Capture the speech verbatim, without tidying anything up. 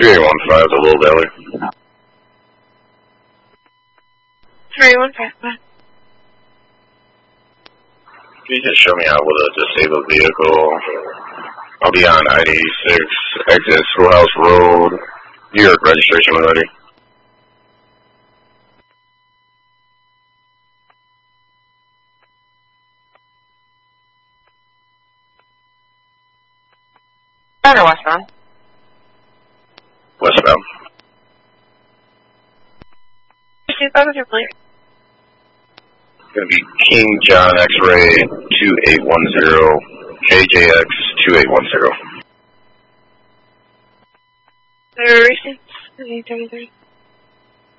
three eight one five to Little Valley. three one five five. Can you just show me out with a disabled vehicle? I'll be on I eighty-six, exit Schoolhouse Road, New York registration already. Bound or westbound? Westbound. That was your plate. Gonna be King John X-Ray two eight one zero, K J X two eight one zero. There are receipts. thirty-three.